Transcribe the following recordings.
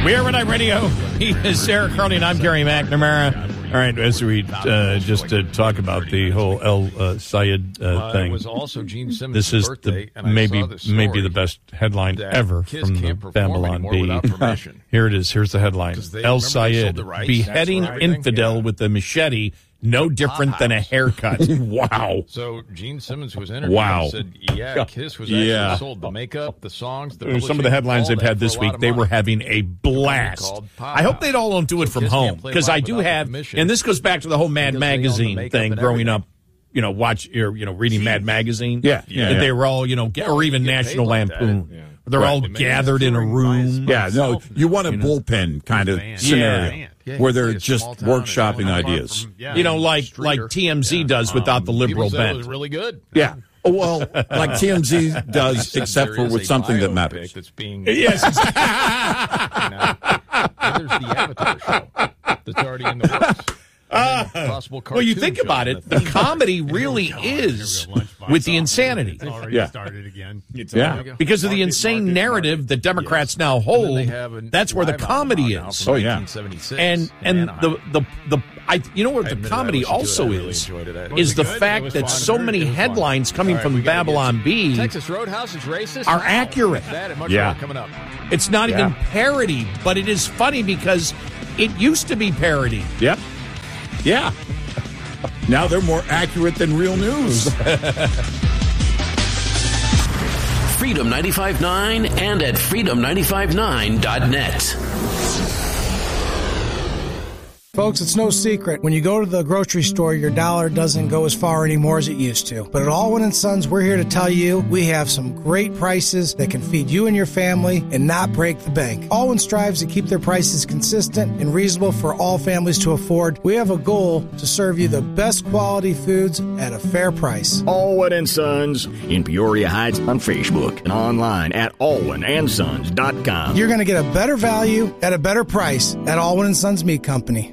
We are Overnight Radio. He is Sarah Carney, and I'm Gary McNamara. All right, as we just to talk about the whole El Sayed thing. It was also Gene Simmons' this is birthday, and maybe the best headline ever from the Babylon Bee. Here it is. Here's the headline: El Sayed beheading infidel with a machete. No different than a haircut. Wow. So Gene Simmons was interviewed said, Kiss was actually sold the makeup, the songs, the some of the headlines they've had this week, they were having a blast. I hope they all don't do it from home, because I do have, and this goes back to the whole Mad Magazine thing growing up, reading Mad Magazine. Yeah. They were all, or even National Lampoon. Yeah. They're all gathered in a room. Yeah, no, you want a bullpen kind of scenario where they're just workshopping ideas. Like TMZ does without the liberal bent. It was really good. Yeah. Well, like TMZ does, except for with something that matters. Yes. There's the Avatar show that's already in the works. Well, you think about it, the comedy really is with the insanity. It's already started again. Because of the insane narrative that Democrats now hold, that's where the comedy is. Oh, yeah. And you know what the comedy also is the fact that so many headlines coming from Babylon Bee Texas Roadhouse is racist are accurate. Coming up. It's not even parody, but it is funny because it used to be parody. Yep. Yeah. Now they're more accurate than real news. Freedom 95.9 and at freedom959.net. Folks, it's no secret. When you go to the grocery store, your dollar doesn't go as far anymore as it used to. But at Allwyn & Sons, we're here to tell you we have some great prices that can feed you and your family and not break the bank. Allwyn strives to keep their prices consistent and reasonable for all families to afford. We have a goal to serve you the best quality foods at a fair price. Allwyn & Sons in Peoria Heights on Facebook and online at allwynsons.com. You're going to get a better value at a better price at Allwyn & Sons Meat Company.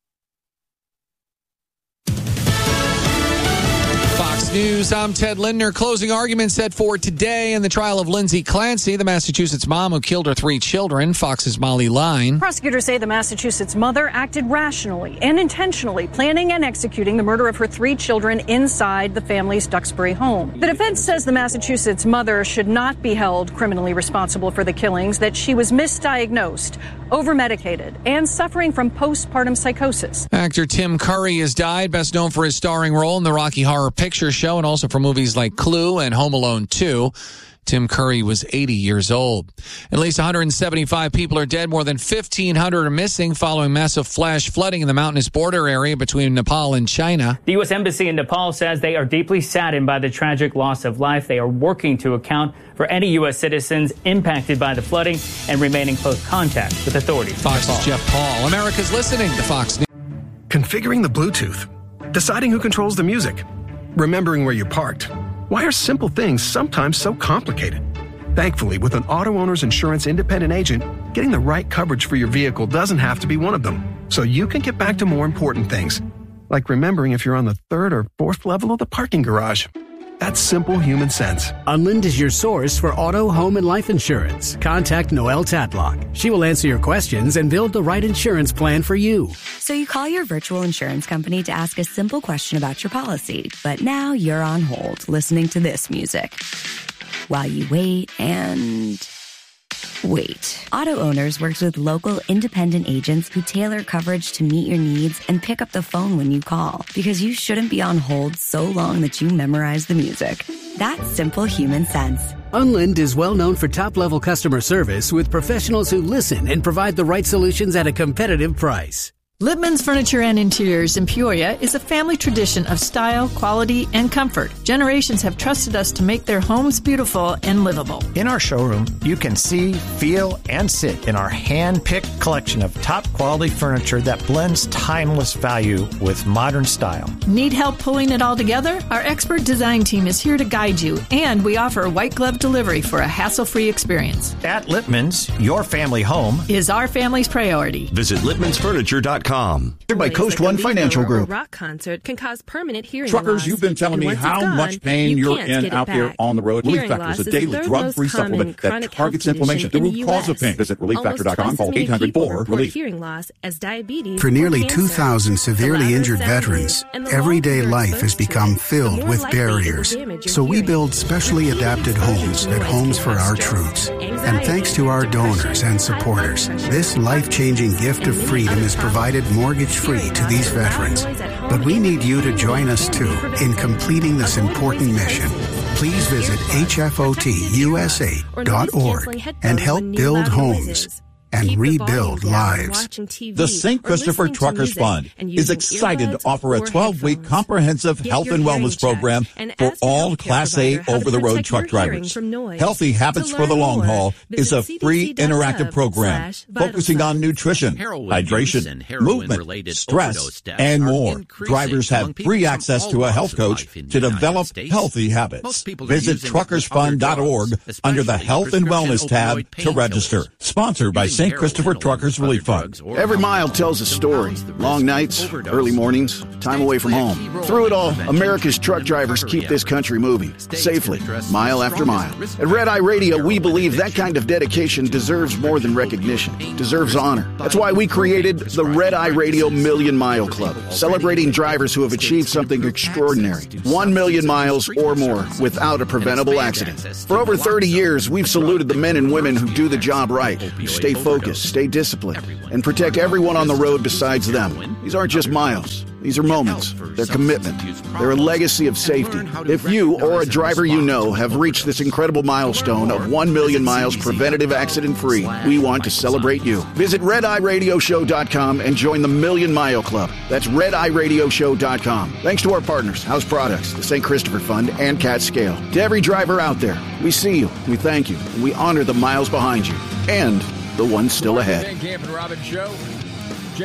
News. I'm Ted Lindner. Closing arguments set for today in the trial of Lindsay Clancy, the Massachusetts mom who killed her 3 children. Fox's Molly Line. Prosecutors say the Massachusetts mother acted rationally and intentionally, planning and executing the murder of her 3 children inside the family's Duxbury home. The defense says the Massachusetts mother should not be held criminally responsible for the killings, that she was misdiagnosed, overmedicated, and suffering from postpartum psychosis. Actor Tim Curry has died, best known for his starring role in the Rocky Horror Picture Show and also for movies like Clue and Home Alone 2. Tim Curry was 80 years old. At least 175 people are dead. More than 1,500 are missing following massive flash flooding in the mountainous border area between Nepal and China. The U.S. Embassy in Nepal says they are deeply saddened by the tragic loss of life. They are working to account for any U.S. citizens impacted by the flooding and remain in close contact with authorities. Fox's Jeff Paul. America's listening to Fox News. Configuring the Bluetooth. Deciding who controls the music. Remembering where you parked. Why are simple things sometimes so complicated? Thankfully, with an Auto Owners Insurance independent agent, getting the right coverage for your vehicle doesn't have to be one of them. So you can get back to more important things, like remembering if you're on the 3rd or 4th level of the parking garage. That's simple human sense. Unlind is your source for auto, home, and life insurance. Contact Noelle Tatlock. She will answer your questions and build the right insurance plan for you. So you call your virtual insurance company to ask a simple question about your policy, but now you're on hold listening to this music while you wait and wait. Auto Owners works with local independent agents who tailor coverage to meet your needs and pick up the phone when you call, because you shouldn't be on hold so long that you memorize the music. That's simple human sense. Unlind is well known for top-level customer service with professionals who listen and provide the right solutions at a competitive price. Lippman's Furniture and Interiors in Peoria is a family tradition of style, quality, and comfort. Generations have trusted us to make their homes beautiful and livable. In our showroom, you can see, feel, and sit in our hand-picked collection of top-quality furniture that blends timeless value with modern style. Need help pulling it all together? Our expert design team is here to guide you, and we offer white glove delivery for a hassle-free experience. At Lippman's, your family home is our family's priority. Visit lippmansfurniture.com TruckersFund.com. By Coast One Financial Group. A rock concert can cause permanent hearing Truckers, loss. you've been telling me how much pain you're in out there on the road. Relief Factor is a daily drug-free supplement that targets inflammation, the root cause of pain. Visit ReliefFactor.com. Call 800-4-RELIEF. Hearing loss as diabetes. For nearly 2,000 severely injured veterans, everyday life has become filled with barriers. So we build specially adapted homes at Homes for Our Troops. And thanks to our donors and supporters, this life-changing gift of freedom is provided mortgage-free to these veterans. But we need you to join us, too, in completing this important mission. Please visit hfotusa.org and help build homes and rebuild lives. The St. Christopher Truckers Fund is excited to offer a 12-week comprehensive health and wellness program for all Class A over-the-road truck drivers. Healthy Habits for the Long Haul is a free interactive program focusing on nutrition, hydration, movement, stress, and more. Drivers have free access to a health coach to develop healthy habits. Visit truckersfund.org under the Health and Wellness tab to register. Sponsored by St. Christopher Truckers Relief Fund. Every mile tells a story. Long nights, early mornings, time away from home. Through it all, America's truck drivers keep this country moving safely, mile after mile. At Red Eye Radio, we believe that kind of dedication deserves more than recognition, deserves honor. That's why we created the Red Eye Radio Million Mile Club, celebrating drivers who have achieved something extraordinary. 1 million miles or more without a preventable accident. For over 30 years, we've saluted the men and women who do the job right, who stay focused, stay disciplined, and protect everyone on the road besides them. These aren't just miles. These are moments. They're commitment. They're a legacy of safety. If you or a driver you know have reached this incredible milestone of 1 million miles preventative accident-free, we want to celebrate you. Visit RedEyeRadioShow.com and join the Million Mile Club. That's RedEyeRadioShow.com. Thanks to our partners, House Products, the St. Christopher Fund, and Cat Scale. To every driver out there, we see you, we thank you, and we honor the miles behind you, and the ones still ahead. Camp and Robin Show.